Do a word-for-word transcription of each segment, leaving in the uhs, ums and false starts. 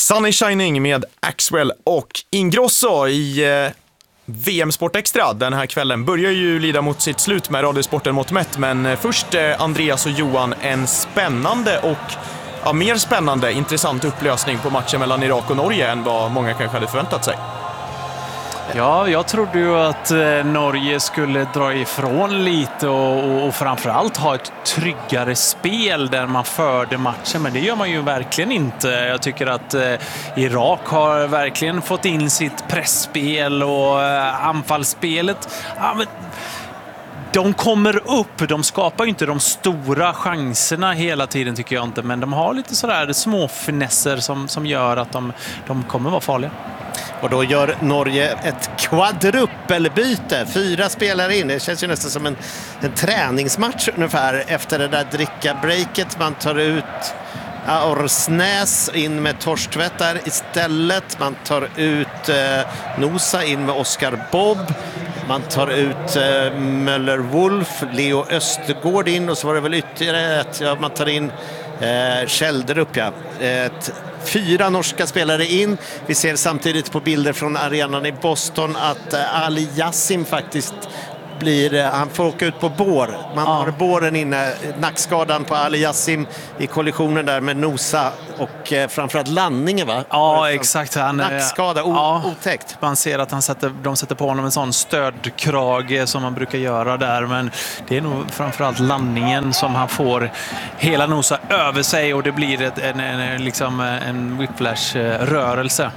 Sunny Shining med Axwell och Ingrosso i eh, V M Sport Extra den här kvällen börjar ju lida mot sitt slut med Radiosporten mot Mätt, men eh, först eh, Andreas och Johan, en spännande och ja, mer spännande, intressant upplösning på matchen mellan Irak och Norge än vad många kanske hade förväntat sig. Ja, jag trodde ju att eh, Norge skulle dra ifrån lite och, och, och framförallt ha ett tryggare spel där man förde matchen, men det gör man ju verkligen inte. Jag tycker att eh, Irak har verkligen fått in sitt pressspel och eh, anfallsspelet. Ja, men de kommer upp, de skapar ju inte de stora chanserna hela tiden tycker jag inte, men de har lite sådär små finesser som, som gör att de, de kommer vara farliga. Och då gör Norge ett kvadruppelbyte. Fyra spelare in. Det känns ju nästan som en, en träningsmatch ungefär efter det där dricka-breaket. Man tar ut Aursnäs in med Torstvedt där istället. Man tar ut eh, Nosa in med Oskar Bob. Man tar ut eh, Möller-Wolf, Leo Östergård in, och så var det väl ytterligare ett, ja, man tar in eh, Kjelderup, ja. Ett, fyra norska spelare in. Vi ser samtidigt på bilder från arenan i Boston att eh, Ali Yassim faktiskt blir, han får åka ut på bår. Man ja. har båren inne, nackskadan på Ali Yassim i kollisionen där med Nosa och eh, framförallt landningen, va? Ja, exakt. Han, nackskada, o- ja, otäckt. Man ser att han sätter, de sätter på honom en sån stödkrage som man brukar göra där, men det är nog framförallt landningen som han får hela Nosa över sig och det blir ett, en, en, liksom en whiplash-rörelse.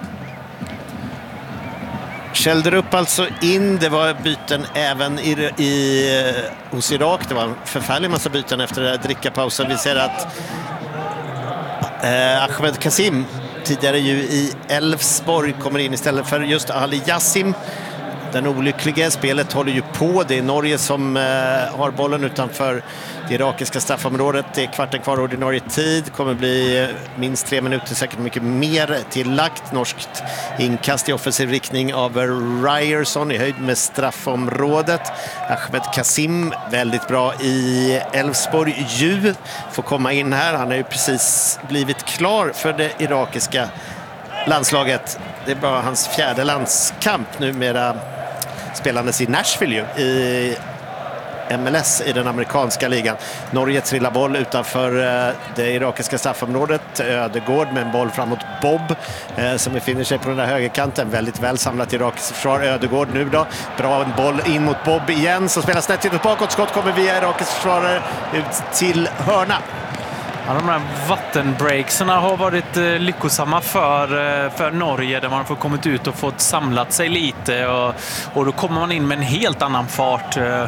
Kjelderup alltså in, det var byten även i, i, hos Irak. Det var en förfärlig massa byten efter den här drickapausen. Vi ser att eh, Ahmed Kasim, tidigare ju i Elfsborg, kommer in istället för just Ali Yassim. Den olyckliga spelet håller ju på. Det är Norge som eh, har bollen utanför det irakiska straffområdet. Det är kvarten kvar ordinarie tid. Kommer bli eh, minst tre minuter, säkert mycket mer tillagt. Norskt inkast i offensiv riktning av Ryerson i höjd med straffområdet. Ahmed Kasim, väldigt bra i Elfsborg. Ju får komma in här. Han har ju precis blivit klar för det irakiska landslaget. Det är bara hans fjärde landskamp numera, spelandes i Nashville ju, i M L S i den amerikanska ligan. Norge trillar boll utanför det irakiska straffområdet. Ödegård med en boll framåt Bob eh, som befinner sig på den där högerkanten. Väldigt väl samlat irakiskt försvar. Ödegård nu då. Bra, en boll in mot Bob igen som spelas snett till bakåt. Skott kommer via irakiskt försvarare ut till hörna. Ja, de här vattenbreakserna har varit eh, lyckosamma för, eh, för Norge, där man får kommit ut och fått samlat sig lite och, och då kommer man in med en helt annan fart eh,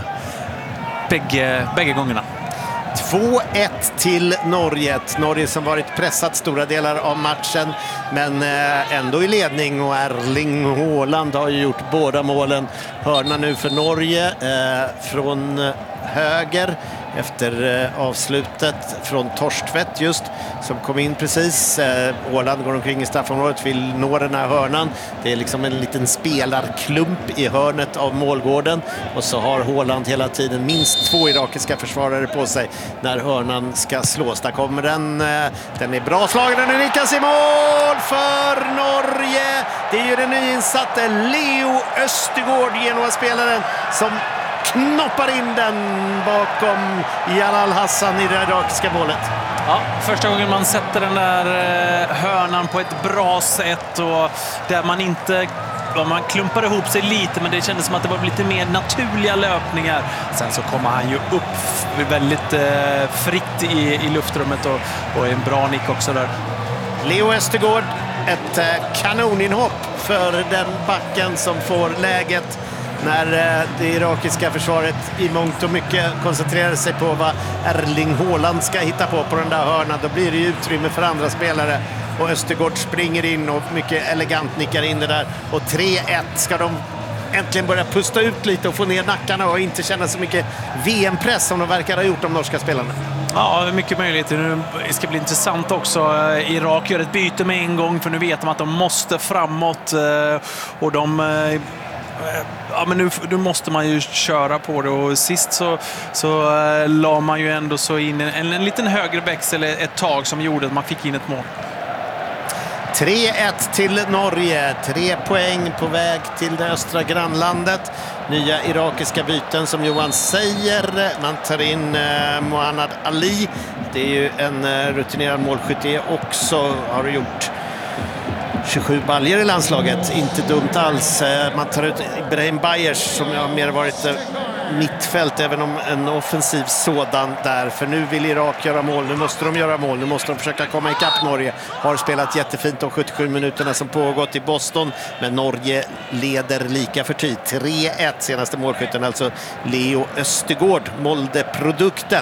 bägge, bägge gångerna. två ett till Norge. Norge som varit pressat stora delar av matchen, men eh, ändå i ledning, och Erling Haaland har ju gjort båda målen. Hörna nu för Norge eh, från höger efter eh, avslutet från Torstvedt just, som kom in precis. Eh, Åland går omkring i straffområdet, vill nå den här hörnan. Det är liksom en liten spelarklump i hörnet av målgården, och så har Håland hela tiden minst två irakiska försvarare på sig när hörnan ska slås. Där kommer den. Eh, den är bra slagen, den nickas i mål för Norge. Det är ju den nyinsatte Leo Östergård, Genoa-spelaren, som knoppar in den bakom Jalal Hassan i det irakiska målet. Ja, första gången man sätter den där hörnan på ett bra sätt, och där man inte, man klumpar ihop sig lite, men det kändes som att det var lite mer naturliga löpningar. Sen så kommer han ju upp väldigt eh, fritt i, i luftrummet och, och en bra nick också där. Leo Östergård, ett eh, kanoninhopp för den backen som får läget när det irakiska försvaret i mångt och mycket koncentrerar sig på vad Erling Haaland ska hitta på på den där hörnan. Då blir det utrymme för andra spelare, och Östergård springer in och mycket elegant nickar in det där. Och tre ett ska de äntligen börja pusta ut lite och få ner nackarna och inte känna så mycket V M-press som de verkar ha gjort, de norska spelarna. Ja, mycket möjligheter. Det ska bli intressant också. Irak gör ett byte med en gång, för nu vet de att de måste framåt, och de... Ja, men nu, nu måste man ju köra på det, och sist så, så äh, la man ju ändå så in en, en, en liten högre växel ett tag som gjorde att man fick in ett mål. tre ett till Norge. Tre poäng på väg till det östra grannlandet. Nya irakiska byten som Johan säger. Man tar in eh, Mohammad Ali. Det är ju en eh, rutinerad målskytt också. Har gjort tjugosju baljer i landslaget. Inte dumt alls. Eh, man tar ut Ibrahim Bayers som har mer varit eh, mittfält, även om en offensiv sådan där. För nu vill Irak göra mål. Nu måste de göra mål. Nu måste de försöka komma ikapp Norge. Har spelat jättefint de sjuttiosju minuterna som pågått i Boston. Men Norge leder lika för tid. tre ett senaste målskytten, alltså Leo Östergård, Molde-produkten.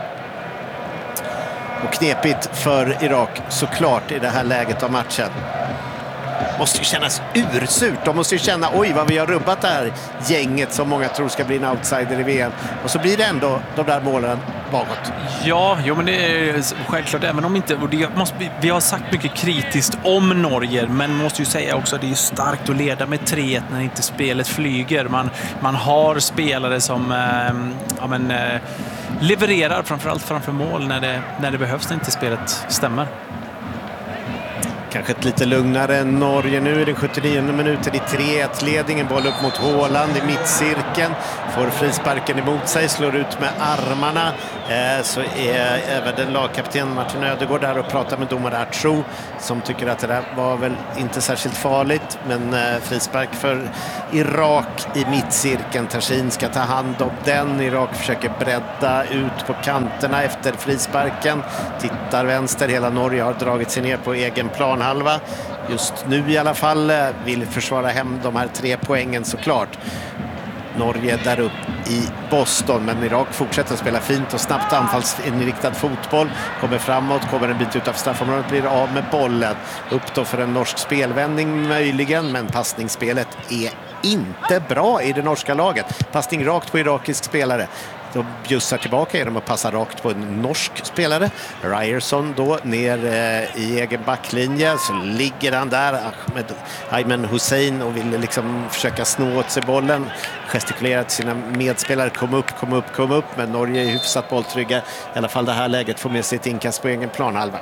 Och knepigt för Irak såklart i det här läget av matchen. Måste ju kännas ursurt. De måste ju känna, oj vad vi har rubbat det här gänget som många tror ska bli en outsider i V M. Och så blir det ändå de där målen bakåt. Ja, jo, men det är självklart, även om inte, och det måste, vi har sagt mycket kritiskt om Norge, men man måste ju säga också att det är starkt att leda med tre ett när inte spelet flyger. Man, man har spelare som eh, ja, men, eh, levererar framförallt framför mål när det, när det behövs, när inte spelet stämmer. Kanske ett lite lugnare Norge nu i den sjuttionionde minuten i tre ett-ledningen. Boll upp mot Håland i mittcirkeln. Får frisparken emot sig, slår ut med armarna. Eh, så är även den lagkapten Martin Ödegård där och pratar med domare Artro som tycker att det där var väl inte särskilt farligt. Men eh, frispark för Irak i mittcirkeln. Tashin ska ta hand om den. Irak försöker bredda ut på kanterna efter frisparken. Tittar vänster. Hela Norge har dragit sig ner på egen plan. Halva. Just nu i alla fall vill försvara hem de här tre poängen såklart. Norge där upp i Boston, men Irak fortsätter att spela fint och snabbt anfallsinriktad fotboll. Kommer framåt, kommer en bit utanför straffområdet, blir av med bollen. Upp då för en norsk spelvändning möjligen, men passningsspelet är inte bra i det norska laget. Passning rakt på irakisk spelare. De bjussar tillbaka genom att passa rakt på en norsk spelare. Ryerson då ner eh, i egen backlinje. Så ligger han där, Ahmed Ayman Hussein, och vill liksom försöka snå åt sig bollen. Gestikulerar till sina medspelare. Kom upp, kom upp, kom upp. Men Norge är hyfsat bolltrygga. I alla fall det här läget får med sitt inkast på egen planhalva.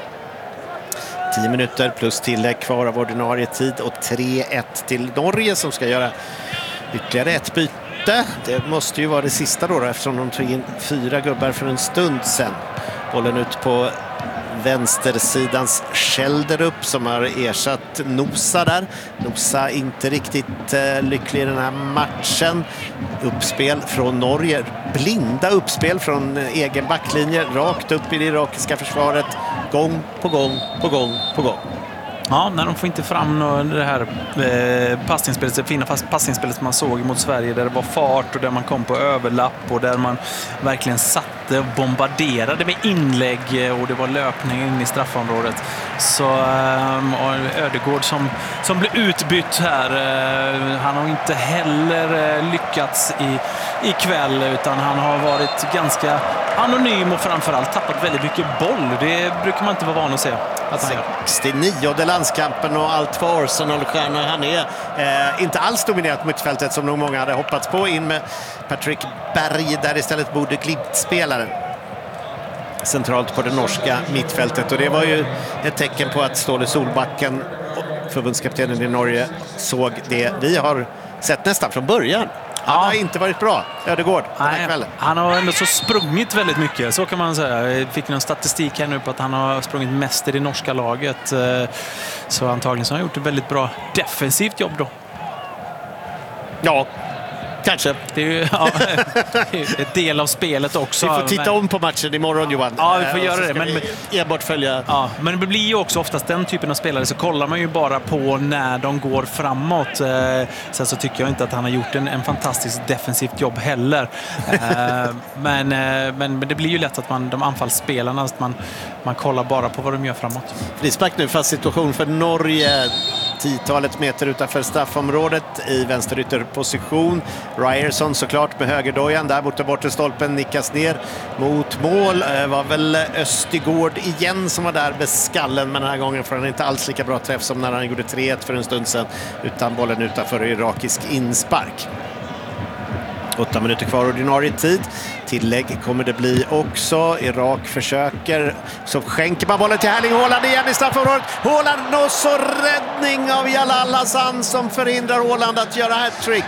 tio minuter plus tillägg kvar av ordinarie tid och tre ett till Norge som ska göra ytterligare ett byte. Det måste ju vara det sista då, då eftersom de tog in fyra gubbar för en stund sedan. Bollen ut på vänstersidans Schelderup som har ersatt Nosa där. Nosa inte riktigt eh, lycklig i den här matchen. Uppspel från Norge. Blinda uppspel från eh, egen backlinje. Rakt upp i det irakiska försvaret. Gång på gång på gång på gång. Ja, när de får inte fram det här eh, passningsspelet, det fina passningsspelet som man såg mot Sverige, där det var fart och där man kom på överlapp och där man verkligen satte och bombarderade med inlägg och det var löpning in i straffområdet. Så eh, Ödegård som, som blev utbytt här, eh, han har inte heller eh, lyckats i, i kväll, utan han har varit ganska anonym och framförallt tappat väldigt mycket boll. Det brukar man inte vara van att se. sextionionde landskampen och allt för Arsenal-stjärnor. Han är eh, inte alls dominerat mittfältet som nog många hade hoppats på. In med Patrick Berg där istället borde Glimt-spelaren centralt på det norska mittfältet. Och det var ju ett tecken på att Ståle Solbacken, förbundskaptenen i Norge, såg det vi har sett nästan från början. Han ja. har inte varit bra, Ödegård, den här kvällen. Han har ändå så sprungit väldigt mycket, så kan man säga. Jag fick någon statistik här nu på att han har sprungit mest i det norska laget. Så antagligen så har han gjort ett väldigt bra defensivt jobb då. Ja, kanske. Det är ju ja, ett del av spelet också. Vi får titta men... om på matchen imorgon, Johan. Ja, vi får göra det. Men enbart följa. Ja, men det blir ju också oftast den typen av spelare, så kollar man ju bara på när de går framåt. Sen så tycker jag inte att han har gjort en, en fantastiskt defensivt jobb heller. men, men, men det blir ju lätt att man, de anfallsspelarna, att man, man kollar bara på vad de gör framåt. Frispark nu, fast situation för Norge. Tiotalet meter utanför straffområdet i vänsterytterposition. Ryerson såklart med högerdojan där borta bort i stolpen, nickas ner mot mål. Det var väl Östergård igen som var där med skallen, men den här gången får han inte alls lika bra träff som när han gjorde tre ett för en stund sedan, utan bollen utanför irakisk inspark. Åtta minuter kvar ordinarie tid. Tillägg kommer det bli också. Irak försöker. Så skänker man bollen till Erling Haaland igen i straffområdet. Haaland och så räddning av Jalal Hassan som förhindrar Haaland att göra hattrick.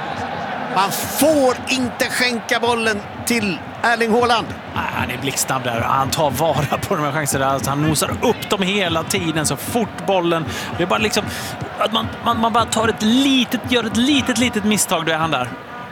Man får inte skänka bollen till Erling Haaland. Han är blixtsnabb där. Han tar vara på de här chanserna. Han nosar upp dem hela tiden så fort bollen. Det är bara liksom att man, man, man bara tar ett litet, gör ett litet, litet misstag, då är han där.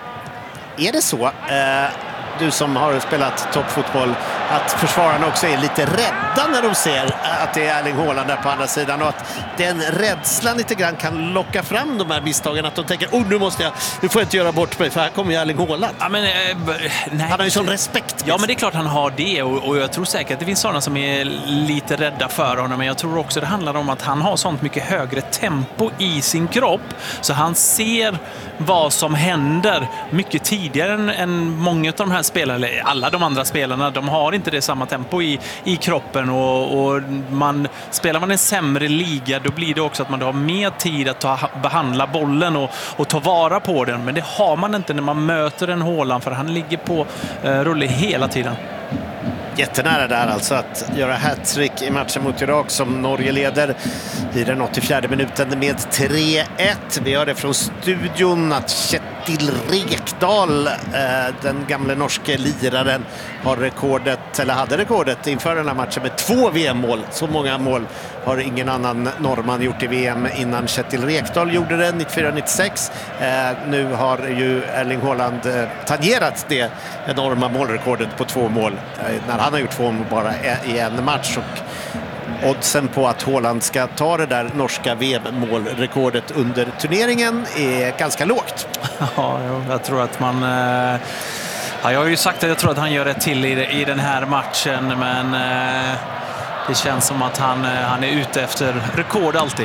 Är det så, eh, du som har spelat toppfotboll, att försvararna också är lite rädda när de ser att det är Erling Haaland där på andra sidan, och att den rädslan lite grann kan locka fram de här misstagen, att de tänker, oh, nu måste jag, nu får jag inte göra bort mig för här kommer ju Erling Haaland. Ja, men, eh, nej. Han har ju sån respekt. Ja, men det är klart han har det, och, och jag tror säkert att det finns sådana som är lite rädda för honom, men jag tror också det handlar om att han har sånt mycket högre tempo i sin kropp, så han ser vad som händer mycket tidigare än, än många av de här spelarna, eller alla de andra spelarna. De har inte det samma tempo i, i kroppen, och, och man, spelar man en sämre liga, då blir det också att man har mer tid att ta, behandla bollen och, och ta vara på den, men det har man inte när man möter en Haaland, för han ligger på eh, rulle hela tiden. Jättenära där alltså att göra hattrick i matchen mot Irak, som Norge leder i den åttiofjärde minuten med tre ett. Vi hör det från studion att Kjetil Rekdal, eh, den gamla norske liraren, har rekordet, eller hade rekordet inför den här matchen med två V M-mål. Så många mål har ingen annan norrman gjort i V M innan Kjetil Rekdal gjorde det nittiofyra nittiosex. Eh, nu har ju Erling Haaland eh, tangerat det enorma målrekordet på två mål eh, när han har gjort två mål bara i en match, och oddsen på att Haaland ska ta det där norska V M-målrekordet under turneringen är ganska lågt. Ja, jag tror att man... Eh... Ja, jag har ju sagt att jag tror att han gör rätt till i, i den här matchen, men eh, det känns som att han, eh, han är ute efter rekord alltid.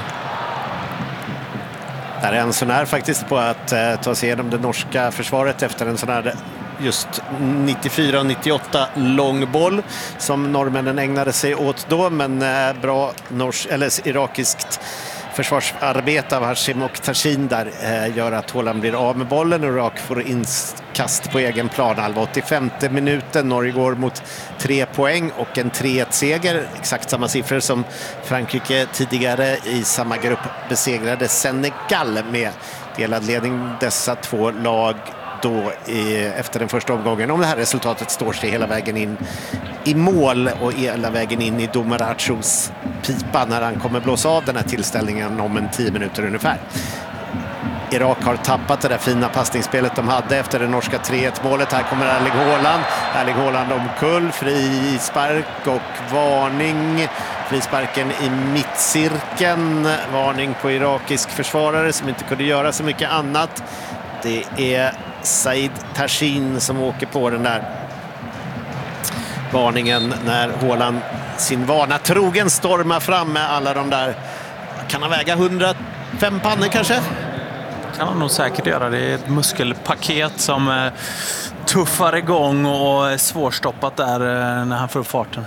Där är en sån här faktiskt på att eh, ta sig igenom det norska försvaret efter en sån här just nittiofyra nittioåtta långboll som norrmännen ägnade sig åt då, men eh, bra norsk, eller irakiskt försvarsarbete av Hashim och Tashin där eh, gör att Haaland blir av med bollen, och Irak får inkast på egen plan. åttiofemte minuten, Norge går mot tre poäng och en tre ett seger, exakt samma siffror som Frankrike tidigare i samma grupp besegrade Senegal med. Delad ledning dessa två lag då i, efter den första omgången, om det här resultatet står sig hela vägen in i mål och hela vägen in i Domarachos pipa när han kommer blåsa av den här tillställningen om en tio minuter ungefär. Irak har tappat det där fina passningsspelet de hade efter det norska tre ett målet. Här kommer Erling Haaland. Erling Haaland omkull, frispark och varning. Frisparken i mittcirkeln. Varning på irakisk försvarare som inte kunde göra så mycket annat. Det är Said Tashin som åker på den där varningen när Haaland sin vana trogen stormar fram med alla de där, kan han väga hundrafem pannor kanske? Kan han nog säkert göra. Det är ett muskelpaket som tuffar igång och är svårstoppat där när han får upp farten.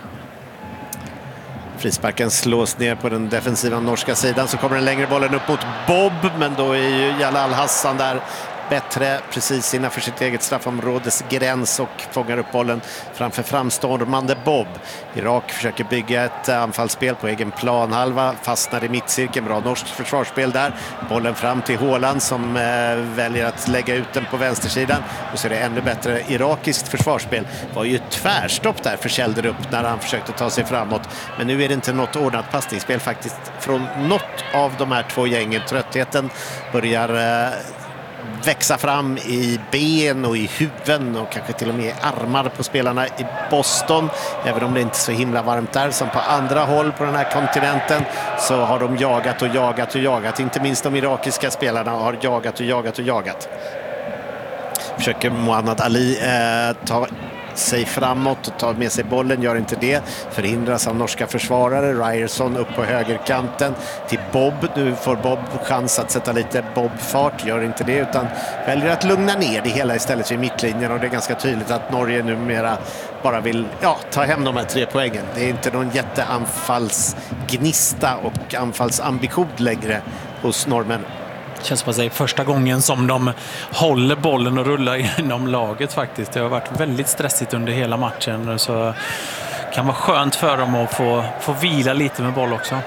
Frisparken slås ner på den defensiva norska sidan, så kommer den längre bollen upp mot Bob, men då är ju Jalal Hassan där bättre precis innanför sitt eget straffområdes gräns och fångar upp bollen framför framstående Bob. Irak försöker bygga ett anfallsspel på egen planhalva, fastnar i mittcirkeln, bra norskt försvarsspel där. Bollen fram till Haaland som eh, väljer att lägga ut den på vänstersidan, och så är det ännu bättre irakiskt försvarsspel. Det var ju ett tvärstopp där för Kjelderup när han försökte ta sig framåt, men nu är det inte något ordnat passningsspel faktiskt från något av de här två gängen. Tröttheten börjar eh, växa fram i ben och i huvuden och kanske till och med i armar på spelarna i Boston. Även om det inte är så himla varmt där som på andra håll på den här kontinenten, så har de jagat och jagat och jagat. Inte minst de irakiska spelarna har jagat och jagat och jagat. Försöker Muhammad Ali eh, ta sig framåt och tar med sig bollen, gör inte det. Förhindras av norska försvarare. Ryerson upp på högerkanten till Bob. Nu får Bob chans att sätta lite Bob-fart, gör inte det utan väljer att lugna ner det hela istället vid mittlinjen, och det är ganska tydligt att Norge numera bara vill ja, ta hem de här tre poängen. Det är inte någon jätteanfallsgnista och anfallsambition längre hos norrmän. Känns som att det är första gången som de håller bollen och rullar inom laget faktiskt. Det har varit väldigt stressigt under hela matchen, så det kan vara skönt för dem att få, få vila lite med boll också.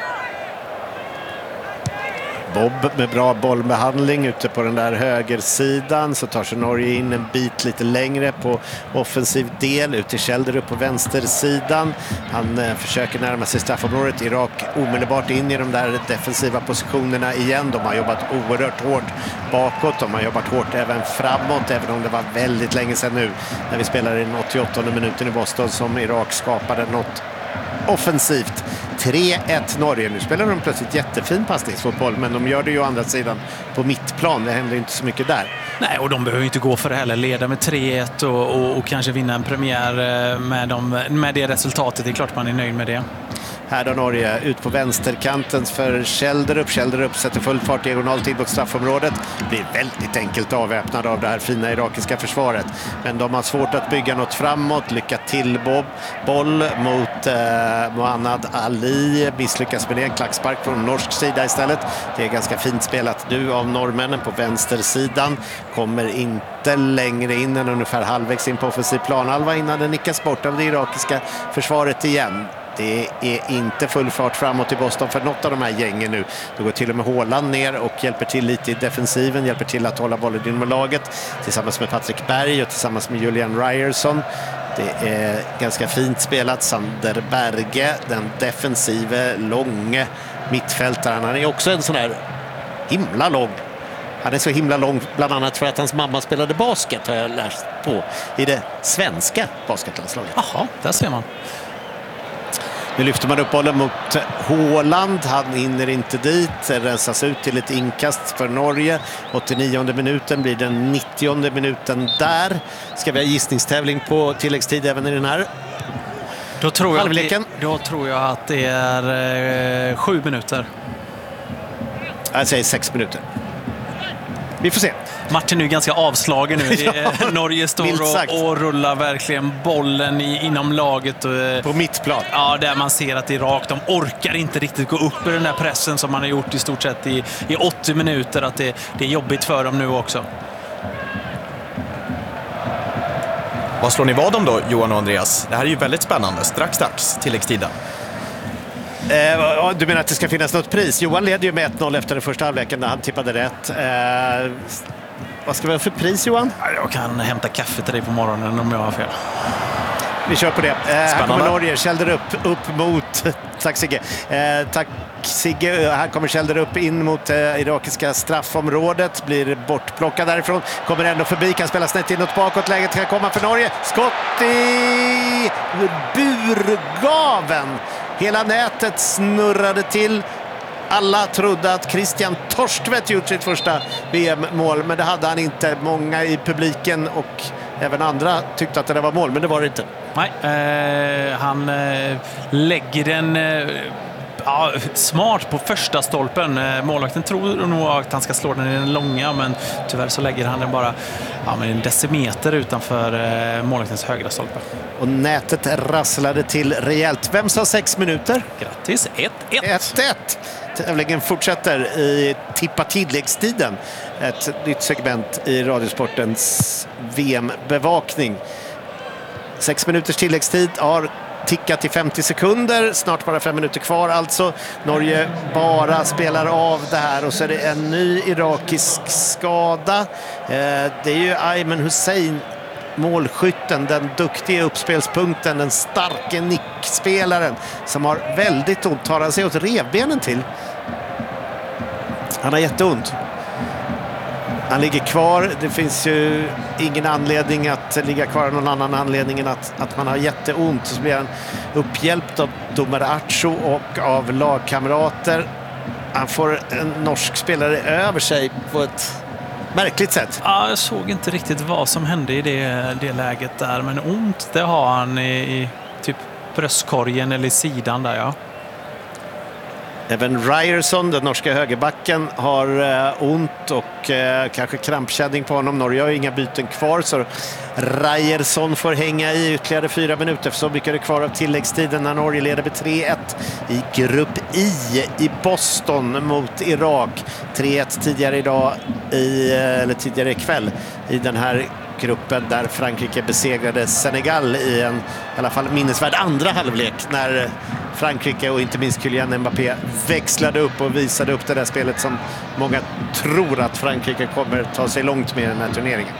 Bob med bra bollbehandling ute på den där högersidan, så tar sig Norge in en bit lite längre på offensiv del ut till Kjelderup på vänstersidan. Han eh, försöker närma sig straffområdet. Irak omedelbart in i de där defensiva positionerna igen. De har jobbat oerhört hårt bakåt, de har jobbat hårt även framåt, även om det var väldigt länge sedan nu när vi spelar i den åttioåttonde minuten i Boston som Irak skapade något offensivt. tre ett Norge. Nu spelar de plötsligt jättefin passningsfotboll, men de gör det ju å andra sidan på mittplan. Det händer inte så mycket där. Nej, och de behöver ju inte gå för det heller. Leda med tre ett och, och, och kanske vinna en premiär med, dem, med det resultatet. Det är klart man är nöjd med det. Här då Norge ut på vänsterkanten för Kjelderup. Kjelderup sätter full fart diagonalt in mot straffområdet. Blir väldigt enkelt avväpnad av det här fina irakiska försvaret. Men de har svårt att bygga något framåt. Lycka till Bob. Boll mot eh, Mohammad Ali. Misslyckas med det. En klackspark från norsk sida istället. Det är ganska fint spelat nu av norrmännen på vänstersidan. Kommer inte längre in än ungefär halvvägs in på offensiv planhalva innan den nickas bort av det irakiska försvaret igen. Det är inte full fart framåt i Boston för något av de här gängen nu. Då går till och med Haaland ner och hjälper till lite i defensiven. Hjälper till att hålla bollen inom laget tillsammans med Patrik Berg och tillsammans med Julian Ryerson. Det är ganska fint spelat. Sander Berge, den defensive, långe mittfältaren. Han är också en sån här himla lång. Han är så himla lång bland annat för att hans mamma spelade basket, har jag lärt på, i det svenska basketlandslaget. Jaha, där ser man. Nu lyfter man upp bollen mot Haaland. Han hinner inte dit. Rensas ut till ett inkast för Norge. åttionionde minuten blir den nittionde minuten där. Ska vi ha gissningstävling på tilläggstid även i den här? Då tror jag, att det, då tror jag att det är eh, sju minuter. Jag säger sex minuter. Vi får se. Matchen är ju ganska avslagen nu. Ja, Norge står och, och rullar verkligen bollen i, inom laget. Och, på mittplan. Ja, där man ser att Irak, de orkar inte riktigt gå upp i den där pressen som man har gjort i stort sett i, i åttio minuter. Att det, det är jobbigt för dem nu också. Vad slår ni vad om då, Johan och Andreas? Det här är ju väldigt spännande. Strax dags tilläggstiden. Eh, du menar att det ska finnas något pris? Johan leder ju med ett noll efter den första halvleken när han tippade rätt. Eh, vad ska vi ha för pris, Johan? Jag kan hämta kaffe till dig på morgonen om jag har fel. Vi kör på det. Eh, här kommer Norge. Kjelderup upp mot... Tack Sigge. Eh, tack Sigge. Här kommer Kjelderup in mot eh, irakiska straffområdet. Blir bortplockad därifrån. Kommer ändå förbi. Kan spela snett inåt bakåt. Läget kan komma för Norge. Skott i burgaven. Hela nätet snurrade till. Alla trodde att Christian Torstvedt gjort sitt första V M-mål, men det hade han inte. Många i publiken och även andra tyckte att det var mål, men det var det inte. Nej, eh, han eh, lägger den eh, ja, smart på första stolpen. Eh, målvakten tror nog att han ska slå den i den långa, men tyvärr så lägger han den bara ja, med en decimeter utanför eh, målvaktens högra stolpe. Och nätet rasslade till rejält. Vem sa sex minuter? Grattis, ett ett. ett ett. Tävlingen fortsätter i tippa tilläggstiden. Ett nytt segment i Radiosportens V M-bevakning. Sex minuters tilläggstid har tickat i femtio sekunder. Snart bara fem minuter kvar alltså. Norge bara spelar av det här och så är det en ny irakisk skada. Det är ju Ayman Hussein, målskytten, den duktiga uppspelspunkten, den starka nickspelaren som har väldigt ont. Tar han sig åt revbenen till. Han har jätteont. Han ligger kvar. Det finns ju ingen anledning att ligga kvar av någon annan anledning än att, att man har jätteont. Så blir han upphjälpt av domare Acho och av lagkamrater. Han får en norsk spelare över sig på ett märkligt sätt. Ja, jag såg inte riktigt vad som hände i det, det läget där. Men ont, det har han i, i typ bröstkorgen eller i sidan där, ja. Även Ryerson, den norska högerbacken, har eh, ont och eh, kanske krampkänning på honom. Norge har ju inga byten kvar, så Ryerson får hänga i ytterligare fyra minuter, för så mycket är det kvar av tilläggstiden när Norge leder med tre ett i grupp I i Boston mot Irak. tre ett tidigare idag, i, eller tidigare ikväll i den här gruppen där Frankrike besegrade Senegal i en i alla fall minnesvärd andra halvlek när Frankrike och inte minst Kylian Mbappé växlade upp och visade upp det där spelet som många tror att Frankrike kommer ta sig långt med i den här turneringen.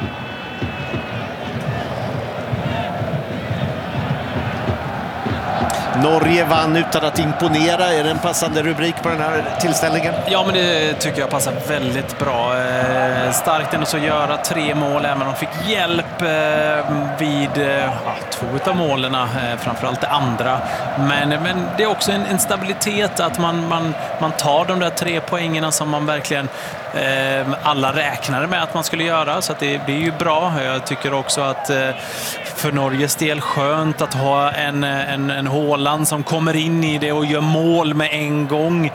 Norge vann utan att imponera. Är det en passande rubrik på den här tillställningen? Ja, men det tycker jag passar väldigt bra. Eh, starkt ändå så göra tre mål, även om de fick hjälp eh, vid eh, ja, två av målen, eh, framförallt det andra. Men, men det är också en, en stabilitet att man, man, man tar de där tre poängerna som man verkligen eh, alla räknade med att man skulle göra. Så att det, det är ju bra. Jag tycker också att eh, för Norges del skönt att ha en, en, en Haaland som kommer in i det och gör mål med en gång.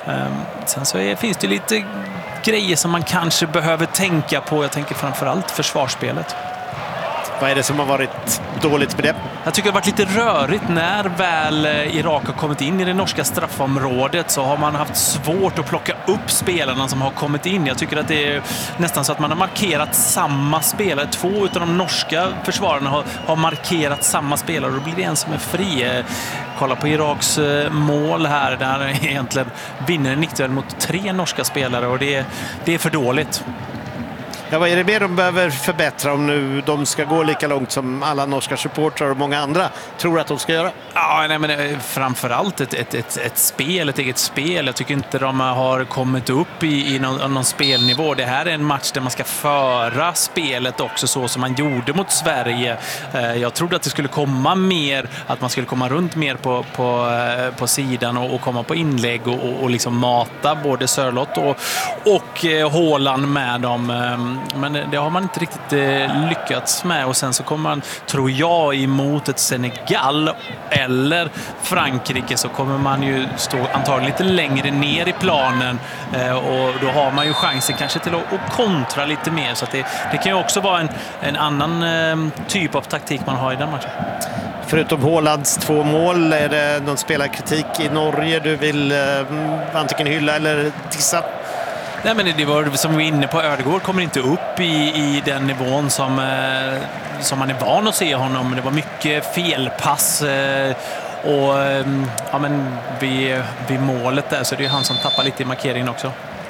Sen så är, finns det lite grejer som man kanske behöver tänka på. Jag tänker framförallt försvarsspelet. Vad är det som har varit dåligt med det? Jag tycker det har varit lite rörigt när väl Irak har kommit in i det norska straffområdet, så har man haft svårt att plocka upp spelarna som har kommit in. Jag tycker att det är nästan så att man har markerat samma spelare. Två av de norska försvararna har, har markerat samma spelare och då blir det en som är fri. Kolla på Iraks mål här där egentligen vinner en nickduell mot tre norska spelare och det, det är för dåligt. Ja, vad är det mer de behöver förbättra om nu de ska gå lika långt som alla norska supportrar och många andra tror att de ska göra? Ja, nej, men framförallt ett, ett, ett, ett spel, ett eget spel. Jag tycker inte de har kommit upp i, i någon, någon spelnivå. Det här är en match där man ska föra spelet också så som man gjorde mot Sverige. Jag trodde att det skulle komma mer, att man skulle komma runt mer på, på, på sidan och, och komma på inlägg och, och, och liksom mata både Sörlott och, och Haaland med dem. Men det har man inte riktigt eh, lyckats med. Och sen så kommer man, tror jag, emot ett Senegal eller Frankrike så kommer man ju stå antagligen lite längre ner i planen eh, och då har man ju chansen kanske till att, att kontra lite mer. Så att det, det kan ju också vara en, en annan eh, typ av taktik man har i den matchen. Förutom Haalands två mål, är det någon spelarkritik i Norge du vill eh, antingen hylla eller dissa? Nej, men det var som vi var inne på, Ödegård kommer inte upp i, i den nivån som, eh, som man är van att se honom. Det var mycket felpass eh, och eh, ja, men vid, vid målet där så det är han som tappar lite i markeringen också.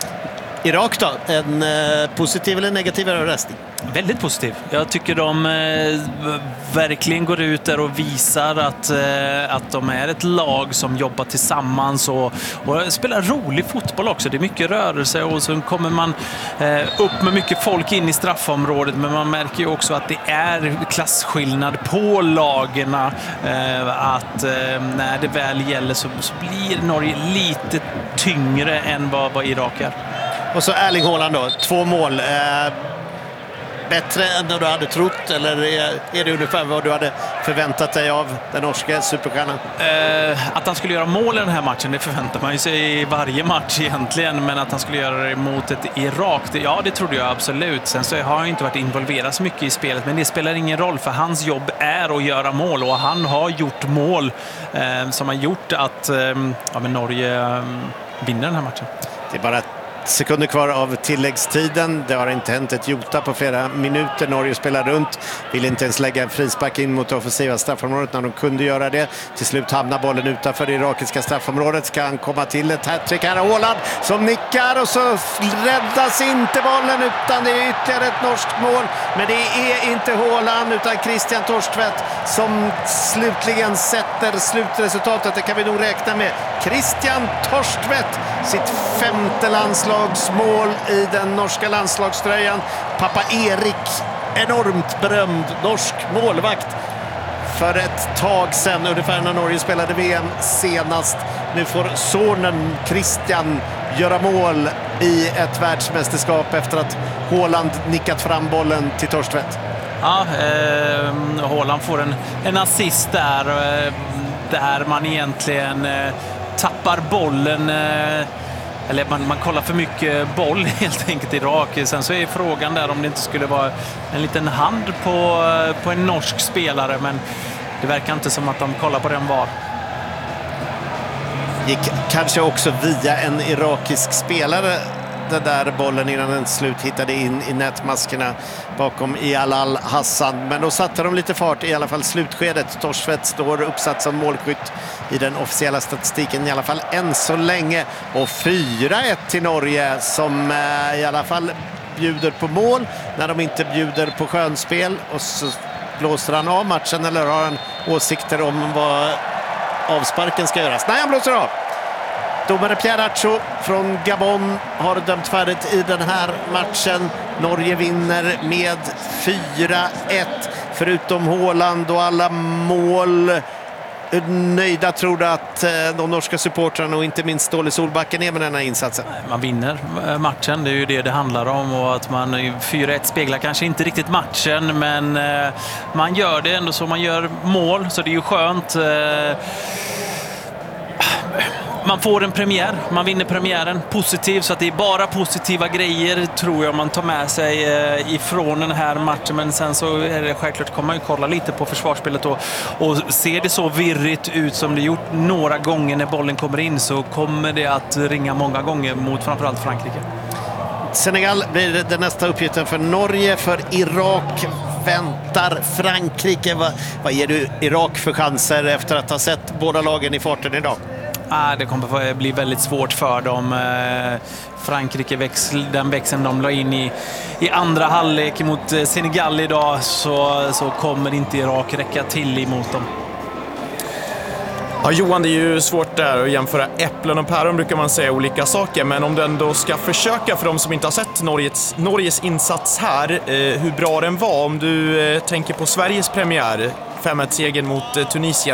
Irak då, en eh, positiv eller negativ överraskning? Väldigt positiv. Jag tycker de eh, verkligen går ut där och visar att, eh, att de är ett lag som jobbar tillsammans och, och spelar rolig fotboll också. Det är mycket rörelse och så kommer man eh, upp med mycket folk in i straffområdet, men man märker ju också att det är klasskillnad på lagerna. Eh, att eh, när det väl gäller så, så blir Norge lite tyngre än vad, vad Irak är. Och så Erling Haaland då, två mål. Eh, bättre än du hade trott, eller är, är det ungefär vad du hade förväntat dig av den norska superstjärnan? Eh, att han skulle göra mål i den här matchen, det förväntar man ju sig i varje match egentligen, men att han skulle göra det mot ett Irak, det, ja det trodde jag absolut. Sen så har han inte varit involverad så mycket i spelet, men det spelar ingen roll för hans jobb är att göra mål och han har gjort mål eh, som har gjort att eh, ja, men Norge eh, vinner den här matchen. Det är bara sekunder kvar av tilläggstiden. Det har inte hänt ett jota på flera minuter. Norge spelar runt. Vill inte ens lägga en frispark in mot det offensiva straffområdet när de kunde göra det. Till slut hamnar bollen utanför det irakiska straffområdet. Ska han komma till ett hattrick här. Haaland som nickar och så räddas inte bollen utan det är ytterligare ett norskt mål. Men det är inte Haaland utan Christian Torstvedt som slutligen sätter slutresultatet. Det kan vi nog räkna med. Christian Torstvedt, sitt femte landslag mål i den norska landslagströjan. Pappa Erik, enormt berömd norsk målvakt för ett tag sedan, ungefär när Norge spelade V M senast. Nu får sonen Christian göra mål i ett världsmästerskap efter att Haaland nickat fram bollen till Torstvedt. Ja, eh, Haaland får en, en assist där, eh, där man egentligen... Eh, tappar bollen, eller man, man kollar för mycket boll helt enkelt i Irak. Sen så är frågan där om det inte skulle vara en liten hand på, på en norsk spelare, men det verkar inte som att de kollar på den var. Gick kanske också via en irakisk spelare den där bollen innan den slut hittade in i nätmaskerna bakom Iyal Hassan. Men då satte de lite fart i alla fall slutskedet. Torsvedt står uppsatt som målskytt i den officiella statistiken i alla fall än så länge. Och fyra ett till Norge som eh, i alla fall bjuder på mål när de inte bjuder på skönspel. Och så blåser han av matchen, eller har han åsikter om vad avsparken ska göras? Nej, han blåser av. Domare Pierre Archo från Gabon har dömt färdigt i den här matchen. Norge vinner med fyra ett. Förutom Haaland och alla mål. Nöjda tror du att de norska supportrarna och inte minst Ståle Solbacken är med den här insatsen? Man vinner matchen, det är ju det det handlar om, och att man fyra ett speglar kanske inte riktigt matchen, men man gör det ändå så, man gör mål, så det är ju skönt. Man får en premiär, man vinner premiären positiv, så att det är bara positiva grejer tror jag man tar med sig ifrån den här matchen. Men sen så är det självklart, kommer man ju kolla lite på försvarsspelet och, och ser det så virrigt ut som det gjort några gånger när bollen kommer in, så kommer det att ringa många gånger mot framförallt Frankrike. Senegal blir det nästa uppgiften för Norge, för Irak väntar Frankrike. Vad, vad ger du Irak för chanser efter att ha sett båda lagen i farten idag? Ah, det kommer att bli väldigt svårt för dem. Eh, Frankrike, växel, den växeln de la in i, i andra halvlek mot eh, Senegal idag, så, så kommer inte Irak räcka till emot dem. Ja, Johan, det är ju svårt där att jämföra äpplen och päron, brukar man säga olika saker. Men om du ändå ska försöka, för de som inte har sett Norges, Norges insats här, eh, hur bra den var. Om du eh, tänker på Sveriges premiär, fem ett-segern mot eh, Tunisien.